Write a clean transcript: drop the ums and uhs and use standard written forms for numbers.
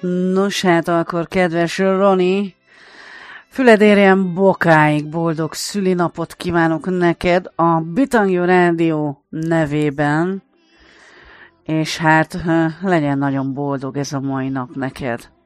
Nos hát akkor, kedves Roni, füled érjen bokáig boldog szülinapot kívánok neked a Bitangyo Rádió nevében, és hát legyen nagyon boldog ez a mai nap neked.